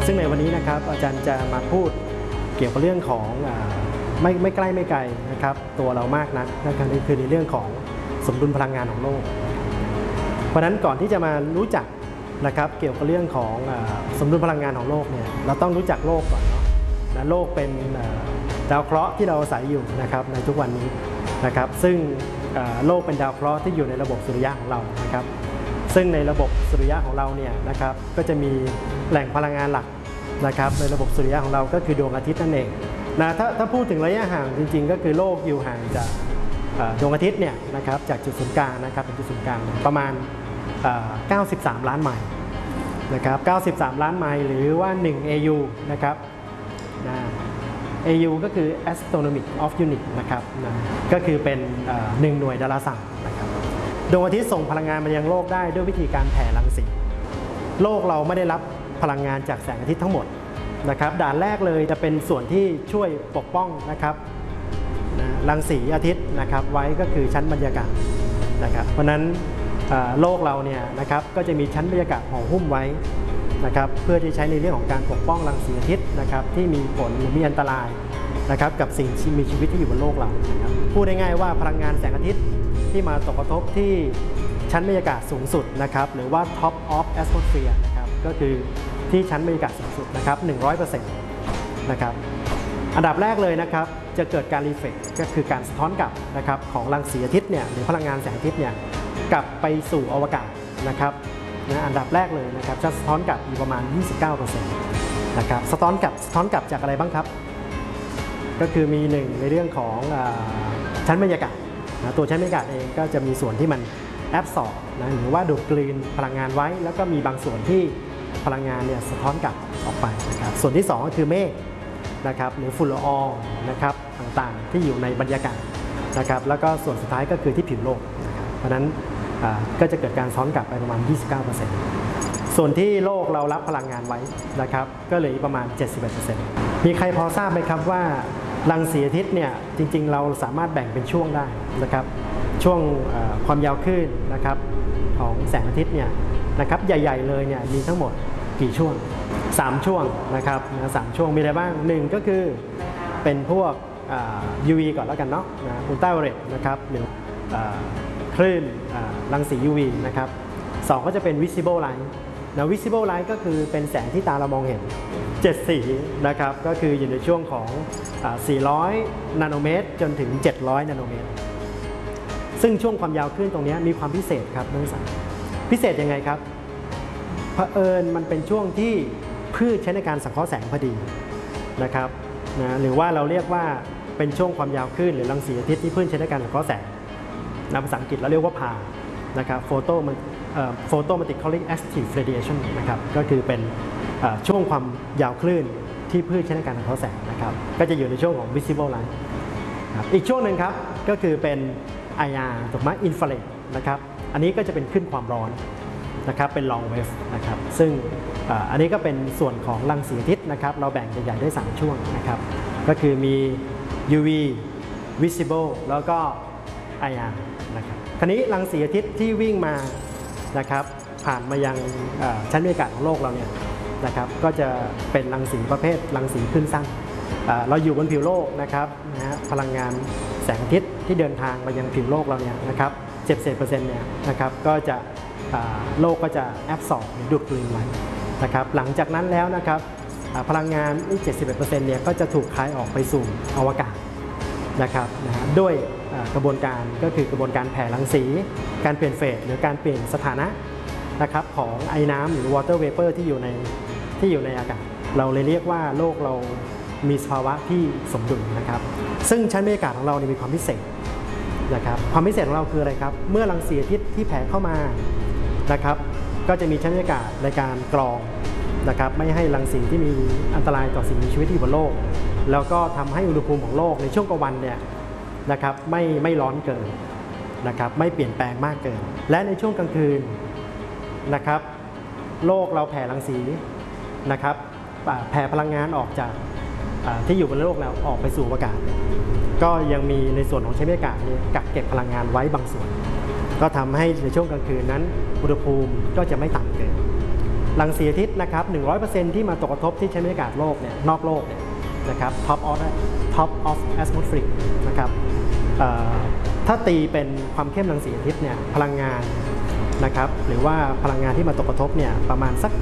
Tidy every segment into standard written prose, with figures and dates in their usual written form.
ซึ่งในวันนี้นะครับอาจารย์จะมาพูดเกี่ยวกับเรื่องของไม่ใกล้ไม่ไกลนะครับตัวเรามากนักนะครับนี่คือในเรื่องของสมดุลพลังงานของโลกเพราะฉะนั้นก่อนที่จะมารู้จักนะครับเกี่ยวกับเรื่องของสมดุลพลังงานของโลกเนี่ยเราต้องรู้จักโลกก่อนเนาะโลกเป็นดาวเคราะห์ที่เราอาศัยอยู่นะครับในทุกวันนี้นะครับซึ่งโลกเป็นดาวเคราะห์ที่อยู่ในระบบสุริยะของเรานะครับซึ่งในระบบสุริยะของเราเนี่ยนะครับก็จะมีแหล่งพลังงานหลักนะครับในระบบสุริยะของเราก็คือดวงอาทิตย์นั่นเองนะถ้าพูดถึงระยะห่างจริงๆก็คือโลกอยู่ห่างจากดวงอาทิตย์เนี่ยนะครับจากจุดศูนย์กลางนะครับเป็นจุดศูนย์กลางประมาณ93 ล้านไมล์นะครับ93 ล้านไมล์หรือว่า1 AU นะครับAU ก็คือ Astronomic of Unit นะครับก็คือเป็น1 หน่วยดาราศาสตร์นะครับดวงอาทิตย์ส่งพลังงานมายังโลกได้ด้วยวิธีการแผ่รังสีโลกเราไม่ได้รับพลังงานจากแสงอาทิตย์ทั้งหมดนะครับด่านแรกเลยจะเป็นส่วนที่ช่วยปกป้องนะครับรังสีอาทิตย์นะครับไว้ก็คือชั้นบรรยากาศนะครับเพราะนั้นโลกเราเนี่ยนะครับก็จะมีชั้นบรรยากาศห่อหุ้มไว้นะครับเพื่อที่ใช้ในเรื่องของการปกป้องรังสีอาทิตย์นะครับที่มีผลหรือมีอันตรายนะครับกับสิ่งมีชีวิตที่อยู่บนโลกเรานะครับพูดง่ายๆว่าพลังงานแสงอาทิตย์ที่มาตกกระทบที่ชั้นบรรยากาศสูงสุดนะครับหรือว่า top of atmosphere นะครับก็คือที่ชั้นบรรยากาศสูงสุดนะครับ 100% นะครับอันดับแรกเลยนะครับจะเกิดการรีเฟล็กก็คือการสะท้อนกลับนะครับของรังสีอาทิตย์เนี่ยหรือพลังงานแสงอาทิตย์เนี่ยกลับไปสู่อวกาศนะครับอันดับแรกเลยนะครับจะสะท้อนกลับอยู่ประมาณ 29% นะครับสะท้อนกลับจากอะไรบ้างครับก็คือมี1ในเรื่องของชั้นบรรยากาศตัวชั้นบรรยากาศเองก็จะมีส่วนที่มันแอบสอบหรือว่าดูดกลืนพลังงานไว้แล้วก็มีบางส่วนที่พลังงานเนี่ยสะท้อนกลับออกไปนะครับส่วนที่2ก็คือเมฆนะครับหรือฝุ่นละอองนะครับต่างๆที่อยู่ในบรรยากาศนะครับแล้วก็ส่วนสุดท้ายก็คือที่ผิวโลกนะครับเพราะฉะนั้นก็จะเกิดการสะท้อนกลับไปประมาณ 29% ส่วนที่โลกเรารับพลังงานไว้นะครับก็เหลือประมาณ 71% มีใครพอทราบไหมครับว่ารังสีอาทิตย์เนี่ยจริงๆเราสามารถแบ่งเป็นช่วงได้นะครับช่วงความยาวคลื่นนะครับของแสงอาทิตย์เนี่ยนะครับใหญ่ๆเลยเนี่ยมีทั้งหมดกี่ช่วง3ช่วงนะครับ3ช่วงมีอะไรบ้าง1ก็คือเป็นพวกUV ก่อนแล้วกันเนาะอุลตราไวโอเลตนะครับหรือคลื่นรังสี UV นะครับ2ก็จะเป็น visible light visible light ก็คือเป็นแสงที่ตาเรามองเห็น7สีนะครับก็คืออยู่ในช่วงของ400 นาโนเมตรจนถึง700 นาโนเมตรซึ่งช่วงความยาวคลื่นตรงนี้มีความพิเศษครับนักศึกษาพิเศษยังไงครับเผอิญมันเป็นช่วงที่พืชใช้ในการสังเคราะห์แสงพอดีนะครับหรือว่าเราเรียกว่าเป็นช่วงความยาวคลื่นหรือรังสีอาทิตย์ที่พืชใช้ในการสังเคราะห์แสงภาษาอังกฤษเราเรียกว่าพานะครับphotometric active radiation นะครับก็คือเป็นช่วงความยาวคลื่นที่พืชใช้ในการสังเคราะห์แสงนะครับก็จะอยู่ในช่วงของ visible light อีกช่วงหนึ่งครับก็คือเป็น IR ถูกไหม infrared นะครับอันนี้ก็จะเป็นคลื่นความร้อนนะครับเป็น long wave นะครับซึ่งอันนี้ก็เป็นส่วนของรังสีอาทิตย์นะครับเราแบ่งใหญ่ๆได้3ช่วงนะครับก็คือมี UV visible แล้วก็ IR นะครับคราวนี้รังสีอาทิตย์ที่วิ่งมานะครับผ่านมายังชั้นบรรยากาศของโลกเราเนี่ยนะครับก็จะเป็นรังสีประเภทรังสีคลื่นสั้นเราอยู่บนผิวโลกนะครับพลังงานแสงอาทิตย์ที่เดินทางมายังผิวโลกเราเนี่ยนะครับ70%เนี่ยนะครับก็จะโลกก็จะแอบสอบหรือดูดกลืนไว้นะครับหลังจากนั้นแล้วนะครับพลังงานที่ 71% เนี่ยก็จะถูกคายออกไปสู่อวกาศนะครับด้วยกระบวนการก็คือกระบวนการแผ่รังสีการเปลี่ยนเฟสหรือการเปลี่ยนสถานะนะครับของไอ้น้ำหรือ water vapor ที่อยู่ในอากาศเราเลยเรียกว่าโลกเรามีสภาวะที่สมดุลนะครับซึ่งชั้นบรรยากาศของเรามีความพิเศษนะครับความพิเศษของเราคืออะไรครับเมื่อรังสีอาทิตย์ที่แผ่เข้ามานะครับก็จะมีชั้นบรรยากาศในการกรองนะครับไม่ให้รังสีที่มีอันตรายต่อสิ่งมีชีวิตที่อยู่บนโลกแล้วก็ทำให้อุณหภูมิของโลกในช่วงกลางวันเนี่ยนะครับไม่ร้อนเกินนะครับไม่เปลี่ยนแปลงมากเกินและในช่วงกลางคืนนะครับโลกเราแผ่รังสีนะครับแผ่พลังงานออกจากที่อยู่บนโลกแล้วออกไปสู่อากาศก็ยังมีในส่วนของชั้นบรรยากาศนี้กักเก็บพลังงานไว้บางส่วนก็ทำให้ในช่วงกลางคืนนั้นอุณหภูมิก็จะไม่ต่ำเกินรังสีอาทิตย์นะครับ 100% ที่มาตกกระทบที่ชั้นบรรยากาศโลกเนี่ยนอกโลกเนี่ยนะครับ top of atmosphere นะครับถ้าตีเป็นความเข้มรังสีอาทิตย์เนี่ยพลังงานนะครับหรือว่าพลังงานที่มาตกกระทบเนี่ยประมาณสัก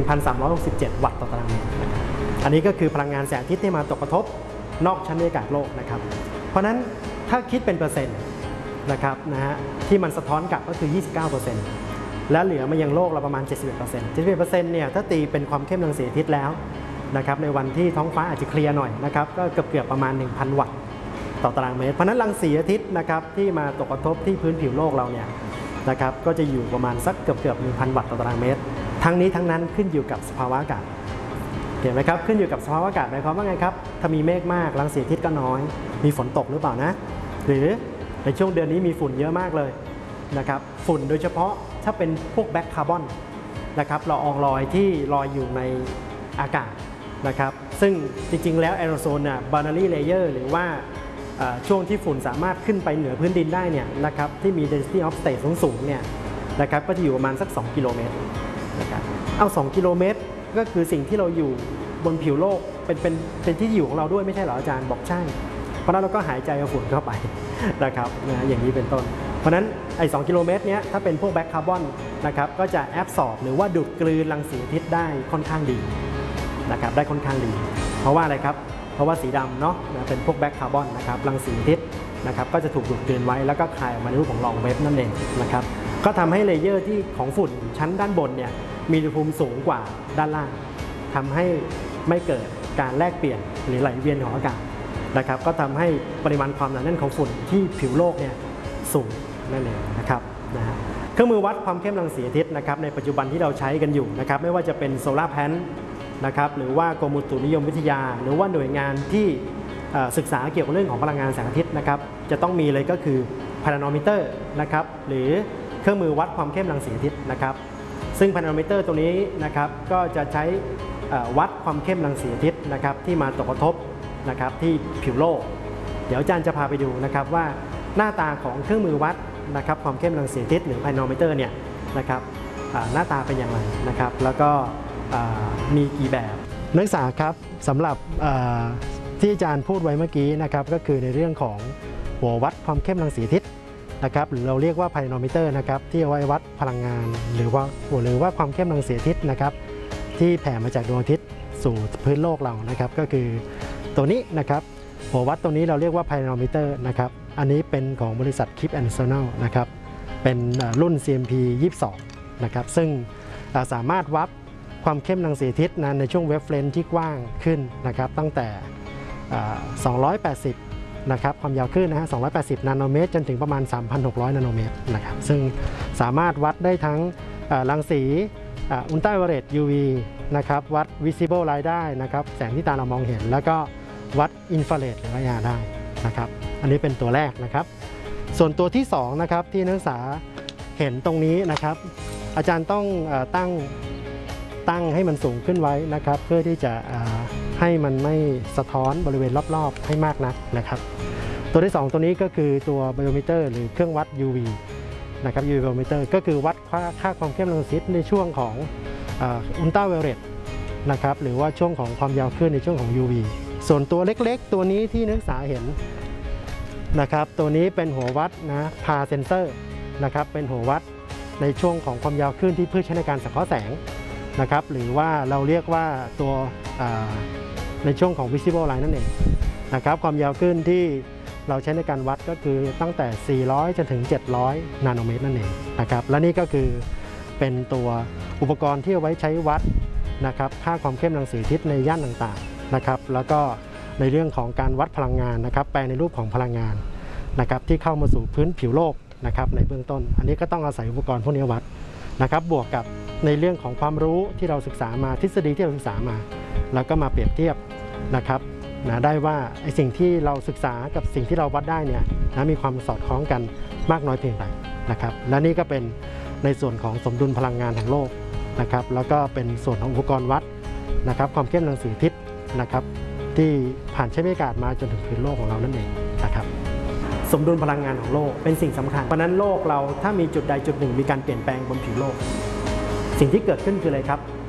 1,367 วัตต์ต่อตารางเมตรนะครับอันนี้ก็คือพลังงานแสงอาทิตย์ที่มาตกกระทบนอกชั้นบรรยากาศโลกนะครับเพราะนั้นถ้าคิดเป็นเปอร์เซ็นต์นะครับที่มันสะท้อนกลับก็คือ 29%และเหลือมายังโลกเราประมาณ 71% 71% เนี่ยถ้าตีเป็นความเข้มรังสีอาทิตย์แล้วนะครับในวันที่ท้องฟ้าอาจจะเคลียร์หน่อยนะครับก็เกือบประมาณ 1,000 วัตต์ต่อตารางเมตรเพราะนั้นรังสีอาทิตย์นะครับที่มาตกกระทบที่พื้นผิวโลกเราเนี่ยนะครับก็จะอยู่ประมาณสักเกือบ 1,000 วัตต์ต่อตารางเมตรทั้งนี้ทั้งนั้นขึ้นอยู่กับสภาวะอากาศเห็นไหมครับขึ้นอยู่กับสภาวะอากาศหมายความว่าไงครับถ้ามีเมฆมากรังสีอาทิตย์ก็น้อยมีฝนตกหรือเปล่านะหรือในช่วงเดือนนี้มีฝุ่นเยอะมากเลยนะครับฝุ่นโดยเฉพาะถ้าเป็นพวกแบ็คคาร์บอนนะครับละอองลอยที่ลอยอยู่ในอากาศนะครับซึ่งจริงๆแล้วแอโรโซลบานารีเลเยอร์หรือว่าช่วงที่ฝุ่นสามารถขึ้นไปเหนือพื้นดินได้เนี่ยนะครับที่มี density of state สูงเนี่ยนะครับก็จะอยู่ประมาณสัก2 กิโลเมตรนะครับเอา2 กิโลเมตรก็คือสิ่งที่เราอยู่บนผิวโลกเป็นที่อยู่ของเราด้วยไม่ใช่เหรออาจารย์บอกใช่เพราะนั้นเราก็หายใจเอาฝุ่นเข้าไปนะครับอย่างนี้เป็นต้นเพราะนั้นไอ้2 กิโลเมตรเนี้ยถ้าเป็นพวกแบ็คคาร์บอนนะครับก็จะแอบสอบหรือว่าดูดกลืนรังสีอาทิตย์ได้ค่อนข้างดีนะครับได้ค่อนข้างดีเพราะว่าอะไรครับเพราะว่าสีดำเนาะเป็นพวกแบ็คคาร์บอนนะครับรังสีอาทิตย์นะครับก็จะถูกดูดกลืนไว้แล้วก็คายออกมาในรูปของลองเวฟนั่นเองนะครับก็ทำให้เลเยอร์ที่ของฝุ่นชั้นด้านบนเนี่ยมีอุณหภูมิสูงกว่าด้านล่างทำให้ไม่เกิดการแลกเปลี่ยนหรือไหลเวียนของอากาศนะครับก็ทำให้ปริมาณความหนาแน่นของฝุ่นที่ผิวโลกเนี่ยสูงนั่นเองนะครับเครื่องมือวัดความเข้มรังสีอาทิตย์นะครับในปัจจุบันที่เราใช้กันอยู่นะครับไม่ว่าจะเป็นโซลาร์แพนนะครับหรือว่ากรมอุตุนิยมวิทยาหรือว่าหน่วยงานที่ศึกษาเกี่ยวกับเรื่องของพลังงานแสงอาทิตย์นะครับจะต้องมีเลยก็คือพาราโนมิเตอร์นะครับหรือเครื่องมือวัดความเข้มรังสีอาทิตย์นะครับซึ่งพาราโนมิเตอร์ตัวนี้นะครับก็จะใช้วัดความเข้มรังสีอาทิตย์นะครับที่มาตกกระทบนะครับที่ผิวโลกเดี๋ยวอาจารย์จะพาไปดูนะครับว่าหน้าตาของเครื่องมือวัดนะครับความเข้มรังสีอาทิตย์หรือพาราโนมิเตอร์เนี่ยนะครับหน้าตาเป็นอย่างไรนะครับแล้วก็มีกี่แบบนักศึกษาครับสำหรับที่อาจารย์พูดไว้เมื่อกี้นะครับก็คือในเรื่องของหัววัดความเข้มรังสีอาทิตย์นะครับหรือเราเรียกว่าพาราโนมิเตอร์นะครับที่เอาไว้วัดพลังงานหรือว่าความเข้มรังสีอาทิตย์นะครับที่แผ่มาจากดวงอาทิตย์สู่พื้นโลกเรานะครับก็คือตัวนี้นะครับหัววัดตัวนี้เราเรียกว่าพาราโนมิเตอร์นะครับอันนี้เป็นของบริษัท Kip & Snell นะครับเป็นรุ่น CMP 22นะครับซึ่งสามารถวัดความเข้มรังสีอาทิตย์ในช่วงเวฟเลนส์ที่กว้างขึ้นนะครับตั้งแต่280นะครับความยาวคลื่นนะฮะ280นาโนเมตรจนถึงประมาณ 3,600 นาโนเมตรนะครับซึ่งสามารถวัดได้ทั้งรังสีอุลตราไวโอเลต UV นะครับวัด visible light ได้นะครับแสงที่ตาเรามองเห็นแล้วก็วัดอินฟราเรดหรือ IR ได้นะครับอันนี้เป็นตัวแรกนะครับส่วนตัวที่2นะครับที่นักศึกษาเห็นตรงนี้นะครับอาจารย์ต้องตั้งให้มันสูงขึ้นไว้นะครับเพื่อที่จะให้มันไม่สะท้อนบริเวณรอบๆให้มากนักนะครับตัวที่2ตัวนี้ก็คือตัวไบโอมิเตอร์หรือเครื่องวัด UV นะครับ UV ไบโอมิเตอร์ก็คือวัดค่าความเข้มรังสีในช่วงของอุลตราไวโอเลตนะครับหรือว่าช่วงของความยาวคลื่นในช่วงของ UV ส่วนตัวเล็กๆตัวนี้ที่นักศึกษาเห็นนะครับตัวนี้เป็นหัววัดนะพาเซนเซอร์นะครับเป็นหัววัดในช่วงของความยาวคลื่นที่เพื่อใช้ในการสังเคราะห์แสงนะครับหรือว่าเราเรียกว่าตัวในช่วงของ visible light นั่นเองนะครับความยาวคลื่นที่เราใช้ในการวัดก็คือตั้งแต่400จนถึง700นาโนเมตรนั่นเองนะครับและนี่ก็คือเป็นตัวอุปกรณ์ที่เอาไว้ใช้วัดนะครับค่าความเข้มรังสีอาทิตย์ในย่านต่างๆนะครับแล้วก็ในเรื่องของการวัดพลังงานนะครับแปลในรูปของพลังงานนะครับที่เข้ามาสู่พื้นผิวโลกนะครับในเบื้องต้นอันนี้ก็ต้องอาศัยอุปกรณ์พวกนี้วัดนะครับบวกกับในเรื่องของความรู้ที่เราศึกษามาทฤษฎีที่เราศึกษามาแล้วก็มาเปรียบเทียบนะครับได้ว่าไอ้สิ่งที่เราศึกษากับสิ่งที่เราวัดได้เนี่ยมีความสอดคล้องกันมากน้อยเพียงใดนะครับและนี่ก็เป็นในส่วนของสมดุลพลังงานของโลกนะครับแล้วก็เป็นส่วนของอุปกรณ์วัดนะครับความเข้มรังสีอาทิตย์นะครับที่ผ่านชั้นบรรยากาศมาจนถึงพื้นโลกของเรานั่นเองนะครับสมดุลพลังงานของโลกเป็นสิ่งสำคัญเพราะนั้นโลกเราถ้ามีจุดใดจุดหนึ่งมีการเปลี่ยนแปลงบนผิวโลกสิ่งที่เกิดขึ้นคืออะไรครับ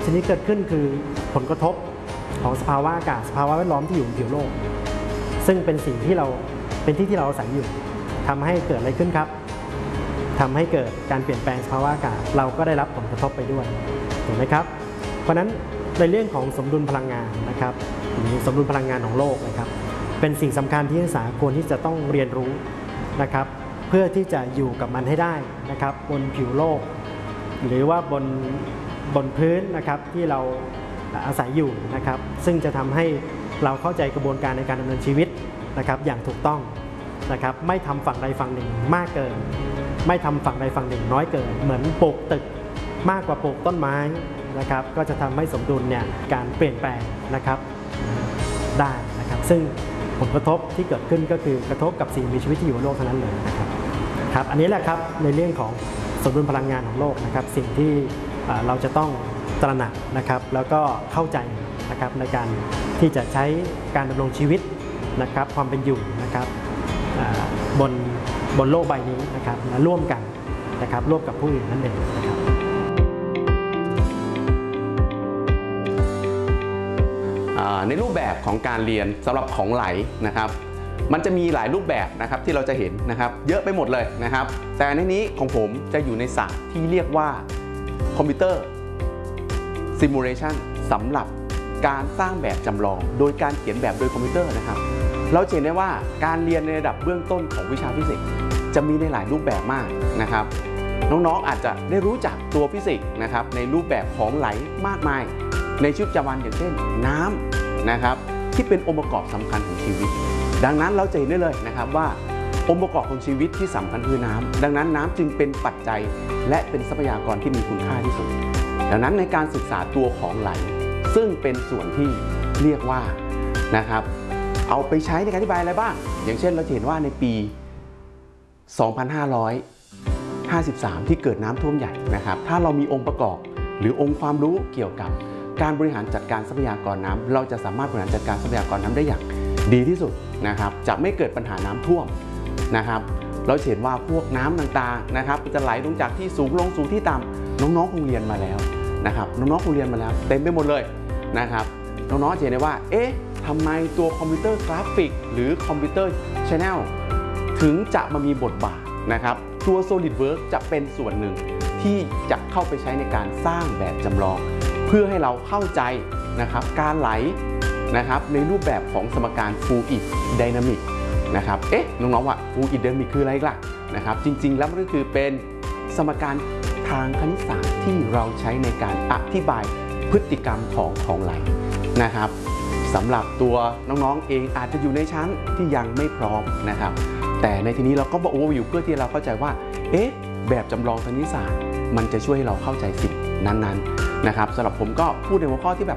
สิ่งที่เกิดขึ้นคือผลกระทบของสภาวะอากาศสภาวะแวดล้อมที่อยู่บนผิวโลกซึ่งเป็นสิ่งที่เราเป็นที่เราอาศัยอยู่ทำให้เกิดอะไรขึ้นครับทำให้เกิดการเปลี่ยนแปลงสภาวะอากาศเราก็ได้รับผลกระทบไปด้วยถูกไหมครับเพราะฉะนั้นในเรื่องของสมดุลพลังงานนะครับหรือสมดุลพลังงานของโลกนะครับเป็นสิ่งสำคัญที่นักศึกษาควรที่จะต้องเรียนรู้นะครับเพื่อที่จะอยู่กับมันให้ได้นะครับบนผิวโลกหรือว่าบนพื้นนะครับที่เราอาศัยอยู่นะครับซึ่งจะทำให้เราเข้าใจกระบวนการในการดำเนินชีวิตนะครับอย่างถูกต้องนะครับไม่ทำฝั่งใดฝั่งหนึ่งมากเกินไม่ทำฝั่งใดฝั่งหนึ่งน้อยเกินเหมือนปลูกตึกมากกว่าปลูกต้นไม้นะครับก็จะทำให้สมดุลเนี่ยการเปลี่ยนแปลงนะครับได้นะครับซึ่งผลกระทบที่เกิดขึ้นก็คือกระทบกับสิ่งมีชีวิตที่อยู่บนโลกทั้งนั้นเลยนะครับอันนี้แหละครับในเรื่องของสมดุลพลังงานของโลกนะครับสิ่งที่เราจะต้องตระหนักนะครับแล้วก็เข้าใจนะครับในการที่จะใช้การดำรงชีวิตนะครับความเป็นอยู่นะครับบนโลกใบนี้นะครับและร่วมกันนะครับร่วมกับผู้อื่นนั่นเองนะครับในรูปแบบของการเรียนสำหรับของไหลนะครับมันจะมีหลายรูปแบบนะครับที่เราจะเห็นนะครับเยอะไปหมดเลยนะครับแต่ในนี้ของผมจะอยู่ในศาสตร์ที่เรียกว่าคอมพิวเตอร์ซิมูเลชันสำหรับการสร้างแบบจำลองโดยการเขียนแบบโดยคอมพิวเตอร์นะครับเราเห็นได้ว่าการเรียนในระดับเบื้องต้นของวิชาฟิสิกส์จะมีในหลายรูปแบบมากนะครับน้องๆอาจจะได้รู้จักตัวฟิสิกส์นะครับในรูปแบบของไหลมากมายในชีวิตประจำวันอย่างเช่นน้ำนะครับที่เป็นองค์ประกอบสำคัญของชีวิตดังนั้นเราจะเห็นได้เลยนะครับว่าองค์ประกอบของชีวิตที่สำคัญคือน้ำดังนั้นน้ำจึงเป็นปัจจัยและเป็นทรัพยากรที่มีคุณค่าที่สุดดังนั้นในการศึกษาตัวของไหลซึ่งเป็นส่วนที่เรียกว่านะครับเอาไปใช้ในการอธิบายอะไรบ้างอย่างเช่นเราจะเห็นว่าในปี 2553 ที่เกิดน้ำท่วมใหญ่นะครับถ้าเรามีองค์ประกอบหรือองค์ความรู้เกี่ยวกับการบริหารจัดการทรัพยากรน้ำเราจะสามารถบริหารจัดการทรัพยากรน้ำได้อย่างดีที่สุดนะครับจะไม่เกิดปัญหาน้ำท่วมนะครับเราเห็นว่าพวกน้ำต่างๆนะครับจะไหลลงจากที่สูงลงสู่ที่ต่ำน้องๆคงเรียนมาแล้วนะครับน้องๆคงเรียนมาแล้วเต็มไปหมดเลยนะครับน้องๆจะเห็นได้ว่าเอ๊ะทำไมตัวคอมพิวเตอร์กราฟิกหรือคอมพิวเตอร์ชแนลถึงจะมามีบทบาทนะครับตัว SolidWorks จะเป็นส่วนหนึ่งที่จะเข้าไปใช้ในการสร้างแบบจำลองเพื่อให้เราเข้าใจนะครับการไหลนะครับในรูปแบบของสมการ Fluid Dynamic นะครับเอ๊ะน้องๆว่า Fluid Dynamic คืออะไรล่ะนะครับจริงๆแล้วมันก็คือเป็นสมการทางคณิตศาสตร์ที่เราใช้ในการอธิบายพฤติกรรมของไหลนะครับสำหรับตัวน้องๆเองอาจจะอยู่ในชั้นที่ยังไม่พร้อมนะครับแต่ในที่นี้เราก็บอกอยู่เพื่อที่เราเข้าใจว่าเอ๊ะแบบจำลองคณิตศาสตร์มันจะช่วยให้เราเข้าใจสิ่งนั้นๆนะครับสำหรับผมก็พูดในหัวข้อที่แบบ